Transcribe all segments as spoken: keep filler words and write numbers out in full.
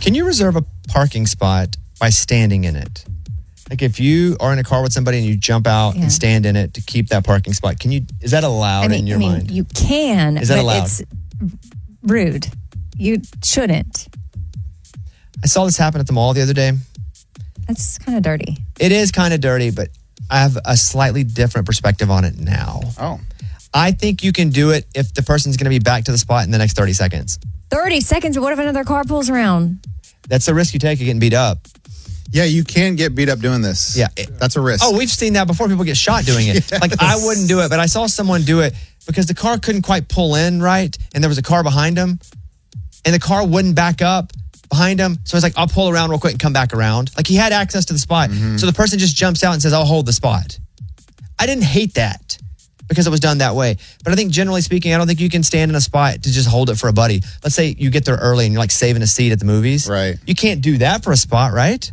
Can you reserve a parking spot by standing in it? Like if you are in a car with somebody and you jump out Yeah. and stand in it to keep that parking spot, can you? Is that allowed I mean, in your I mean, mind? you can, Is that but allowed? it's rude. You shouldn't. I saw this happen at the mall the other day. That's kind of dirty. It is kind of dirty, but I have a slightly different perspective on it now. Oh. I think you can do it if the person's going to be back to the spot in the next thirty seconds. thirty seconds. What if another car pulls around? That's the risk you take of getting beat up. Yeah, you can get beat up doing this. Yeah. That's a risk. Oh, we've seen that before. People get shot doing it. Yes. Like, I wouldn't do it, but I saw someone do it because the car couldn't quite pull in right, and there was a car behind him, and the car wouldn't back up behind him. So I was like, I'll pull around real quick and come back around. Like, he had access to the spot. Mm-hmm. So the person just jumps out and says, I'll hold the spot. I didn't hate that because it was done that way. But I think generally speaking, I don't think you can stand in a spot to just hold it for a buddy. Let's say you get there early and you're like saving a seat at the movies. Right. You can't do that for a spot, right?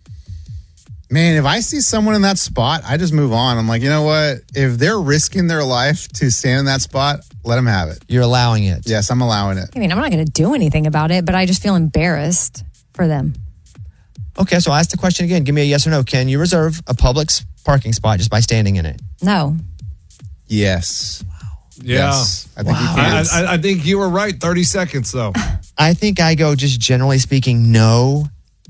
Man, if I see someone in that spot, I just move on. I'm like, you know what? If they're risking their life to stand in that spot, let them have it. You're allowing it. Yes, I'm allowing it. I mean, I'm not going to do anything about it, but I just feel embarrassed for them. Okay, so I'll ask the question again. Give me a yes or no. Can you reserve a public s- parking spot just by standing in it? No. Yes. Yeah. Yes. I think you I, can. I, I think you were right. thirty seconds, though. I think I go just generally speaking, no.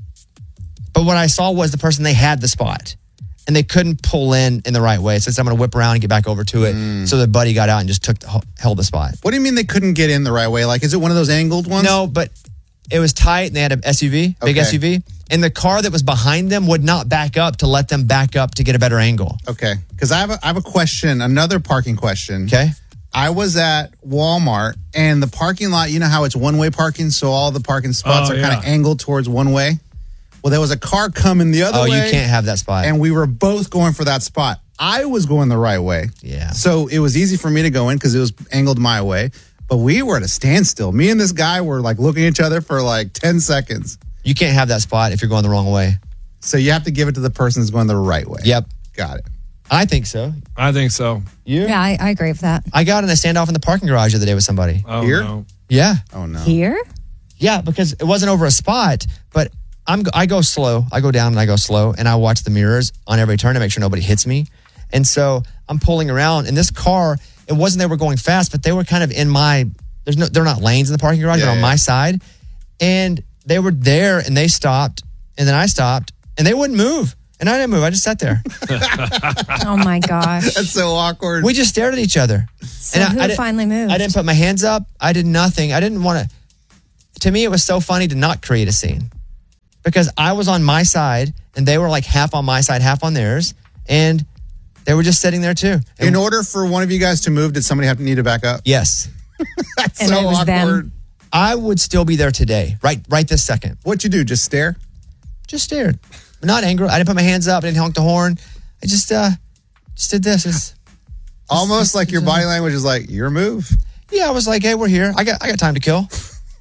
But what I saw was the person, they had the spot and they couldn't pull in in the right way. So I'm going to whip around and get back over to it. Mm. So the buddy got out and just took the, held the spot. What do you mean they couldn't get in the right way? Like, is it one of those angled ones? No, but it was tight and they had an S U V, big Okay. S U V. And the car that was behind them would not back up to let them back up to get a better angle. Okay. Because I have a, I have a question, another parking question. Okay. I was at Walmart and the parking lot, you know how it's one-way parking, so all the parking spots Oh, are kind of yeah. angled towards one way? Well, there was a car coming the other Oh, way. you can't have that spot. And we were both going for that spot. I was going the right way. Yeah. So it was easy for me to go in because it was angled my way. But we were at a standstill. Me and this guy were like looking at each other for like ten seconds. You can't have that spot if you're going the wrong way. So you have to give it to the person who's going the right way. Yep. Got it. I think so. I think so. You? Yeah, I, I agree with that. I got in a standoff in the parking garage the other day with somebody. Oh, Here? no. Yeah. Oh, no. Here? Yeah, because it wasn't over a spot, but I'm I go slow. I go down and I go slow, and I watch the mirrors on every turn to make sure nobody hits me. And so I'm pulling around, and this car, it wasn't they were going fast, but they were kind of in my. There's no, they're not lanes in the parking garage. Yeah, they're on yeah. my side, and they were there, and they stopped, and then I stopped, and they wouldn't move, and I didn't move. I just sat there. Oh, my gosh. That's so awkward. We just stared at each other. So and I- who I didn't- finally moved? I didn't put my hands up. I did nothing. I didn't want to. To me, it was so funny to not create a scene because I was on my side and they were like half on my side, half on theirs, and they were just sitting there too. And In order for one of you guys to move, did somebody have to need to back up? yes, That's And so it was them. awkward. I would still be there today, right, right this second. What'd you do? Just stare? Just stared, not angry. I didn't put my hands up. I didn't honk the horn. I just, uh, just did this. It's, Almost like your body language is like, your move. yeah, I was like, hey, we're here. I got, I got time to kill.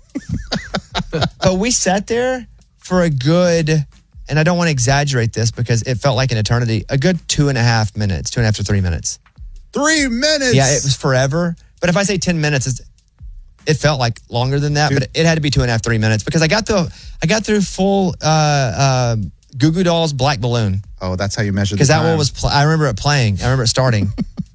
But we sat there for a good, and I don't want to exaggerate this because it felt like an eternity, a good two and a half minutes, two and a half to three minutes. Three minutes. Yeah, it was forever. But if I say ten minutes, it's, it felt like longer than that, Dude. but it had to be two and a half, three minutes because I got through, I got through full uh, uh, Goo Goo Dolls Black Balloon Oh, that's how you measure the because that time. one was, pl- I remember it playing. I remember it starting.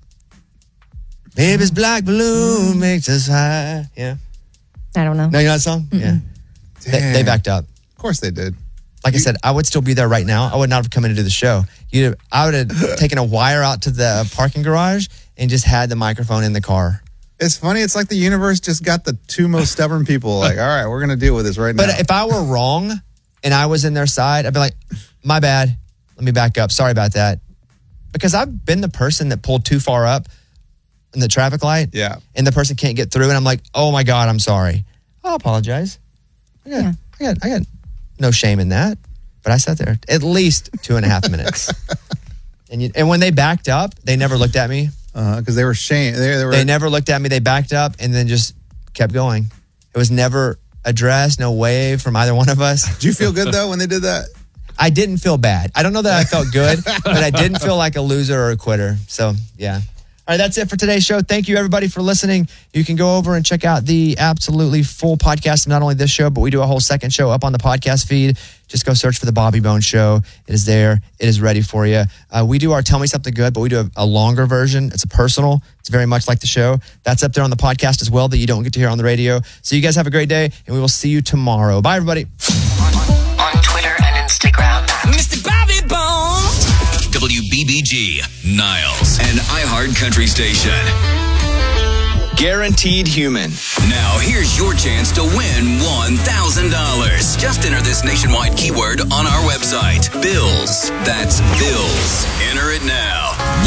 Baby's black balloon makes us high. Yeah. I don't know. No, you know that song? Yeah. They, they Damn. backed up. Of course they did. Like I said, I would still be there right now. I would not have come in to do the show. You, I would have taken a wire out to the parking garage and just had the microphone in the car. It's funny. It's like the universe just got the two most stubborn people. Like, all right, we're going to deal with this right But now. if I were wrong and I was in their side, I'd be like, my bad. Let me back up. Sorry about that. Because I've been the person that pulled too far up in the traffic light. Yeah. And the person can't get through. And I'm like, oh my God, I'm sorry. I'll apologize. I got, Yeah. I got, I got no shame in that. But I sat there at least two and a half minutes. And you, and when they backed up, they never looked at me. Uh-huh, because they were shame. They, they were. They never looked at me. They backed up and then just kept going. It was never addressed, no wave from either one of us. Did you feel good though when they did that? I didn't feel bad. I don't know that I felt good, but I didn't feel like a loser or a quitter. So, yeah. All right, that's it for today's show. Thank you, everybody, for listening. You can go over and check out the absolutely full podcast of not only this show, but we do a whole second show up on the podcast feed. Just go search for the Bobby Bones Show. It is there. It is ready for you. Uh, we do our Tell Me Something Good, but we do a, a longer version. It's a personal. It's very much like the show. That's up there on the podcast as well that you don't get to hear on the radio. So you guys have a great day, and we will see you tomorrow. Bye, everybody. On Twitter and Instagram. Mister Bobby Bones. W B B G, Niles, and iHeart Country Station. Guaranteed human. Now, here's your chance to win one thousand dollars. Just enter this nationwide keyword on our website. Bills. That's Bills. Enter it now.